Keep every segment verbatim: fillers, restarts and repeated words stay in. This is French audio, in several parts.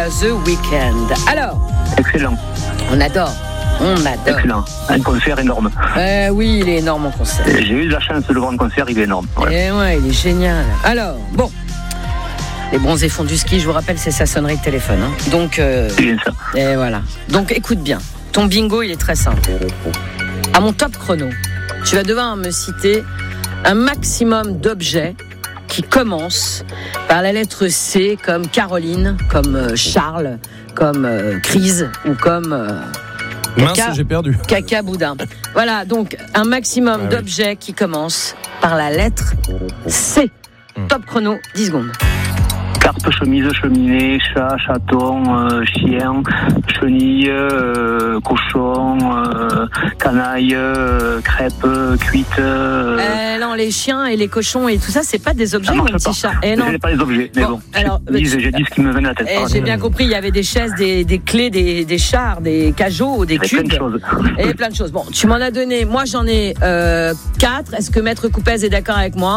The Weeknd. Alors, excellent. On adore. On adore. Excellent. Un concert énorme. Euh, oui, il est énorme en concert. J'ai eu de la chance de le voir en concert, il est énorme. Voilà. Et ouais, il est génial. Alors, bon. Les bronzés font du ski, je vous rappelle, c'est sa sonnerie de téléphone. Hein. Donc, euh, c'est bien ça. Et voilà. Donc, écoute bien. Ton bingo, il est très simple. À mon top chrono, tu vas devoir me citer un maximum d'objets qui commencent par la lettre C, comme Caroline, comme Charles, comme euh, Crise ou comme... Euh, Mince, Caca, j'ai perdu. Caca boudin. Voilà, donc un maximum ah, d'objets oui. qui commencent par la lettre C. Hum. Top chrono, dix secondes. Carpe, chemise, cheminée, chat, chaton, euh, chien, chenille, euh, cochon, euh, canaille, euh, crêpe, cuite. Euh... Euh, non, les chiens et les cochons et tout ça, c'est pas des objets, mon petit pas. chat. Eh non. C'est pas des objets, mais bon. bon alors, j'ai, dit, j'ai dit ce qui me venait à la tête. Eh, j'ai bien compris, il y avait des chaises, des, des clés, des, des chars, des cajots, des cubes. Plein de choses. Et plein de choses. Bon, tu m'en as donné, moi j'en ai euh, quatre. Est-ce que Maître Coupez est d'accord avec moi ?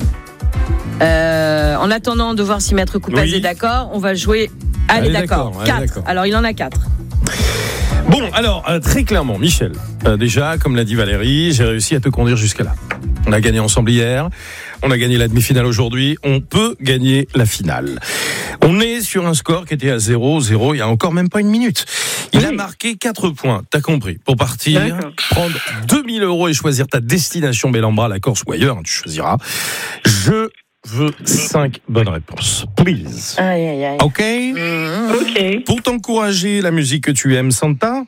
Euh, en attendant de voir si Maître Coupez oui. est d'accord, on va jouer. Allez, allez d'accord. d'accord. quatre. D'accord. Alors, il en a quatre. Bon, alors, euh, très clairement, Michel, euh, déjà, comme l'a dit Valérie, j'ai réussi à te conduire jusqu'à là. On a gagné ensemble hier, on a gagné la demi-finale aujourd'hui, on peut gagner la finale. On est sur un score qui était à zéro zéro, il y a encore même pas une minute. Il oui. a marqué quatre points, t'as compris, pour partir, D'accord. prendre deux mille euros et choisir ta destination Bellambra, la Corse ou ailleurs, tu choisiras. Je veux cinq bonnes réponses. Please. Aïe, aïe, aïe. OK mmh. OK. Pour t'encourager, la musique que tu aimes, Santa.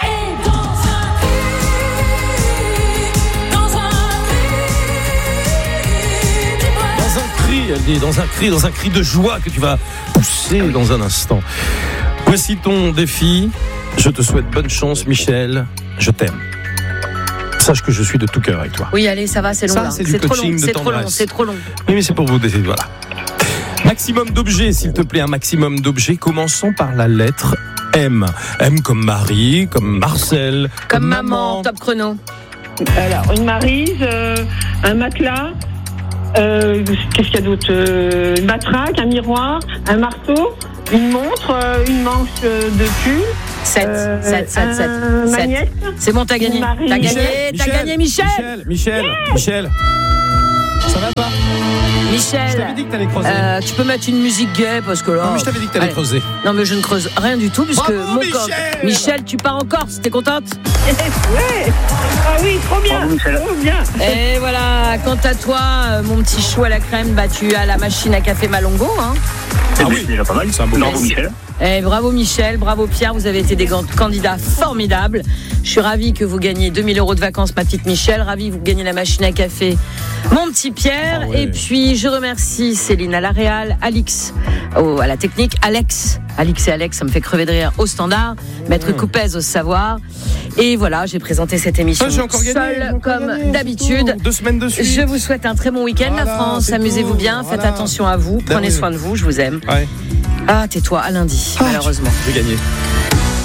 Elle dit dans un cri, dans un cri de joie que tu vas pousser dans un instant. Voici ton défi. Je te souhaite bonne chance, Michel. Je t'aime. Sache que je suis de tout cœur avec toi. Oui, allez, ça va, c'est long. Ça, là. c'est, c'est du trop coaching long, de c'est trop long, c'est trop long. Oui, mais c'est pour vous décider. Voilà. Maximum d'objets, s'il te plaît, un maximum d'objets. Commençons par la lettre M. M comme Marie, comme Marcel, comme, comme maman. maman. Top chrono. Alors, une maryse, euh, un matelas. Euh, qu'est-ce qu'il y a d'autre euh, une matraque, un miroir, un marteau, une montre, euh, une manche de pull. sept, euh, sept, sept, sept. C'est bon, t'as gagné. T'as gagné, Michel, t'as Michel, gagné, Michel. Michel, Michel, yeah. Michel. Ça va pas ? Michel, je t'avais dit que t'allais creuser. Euh, tu peux mettre une musique gay parce que là. Non, mais je t'avais dit que t'allais allez. creuser. Non, mais je ne creuse rien du tout puisque Bravo, mon Michel. corps. Michel, tu pars en Corse, t'es contente ? Ouais. Ah oui, trop bien. Bravo, Michel. Trop bien. Et voilà, quant à toi, mon petit chou à la crème, bah tu as la machine à café Malongo, hein. Ah oui, c'est déjà pas mal. C'est un beau bravo, Michel. Eh, bravo Michel, bravo Pierre, vous avez été des candidats formidables. Je suis ravie que vous gagniez deux mille euros de vacances, ma petite Michel. Ravie que vous gagnez la machine à café, mon petit Pierre. Ah ouais. Et puis je remercie Céline à la réal, Alix oh, à la technique, Alex. Alix et Alex, ça me fait crever de rire au standard. Maître mmh. Coupez au savoir. Et voilà, j'ai présenté cette émission ah, seule comme gagné, d'habitude. Deux semaines de suite. Je vous souhaite un très bon week-end, voilà, la France. Amusez-vous bien, voilà. Faites attention à vous, prenez soin de vous, je vous aime. Ouais. Ah, tais-toi, à lundi, ah, malheureusement. J'ai gagné.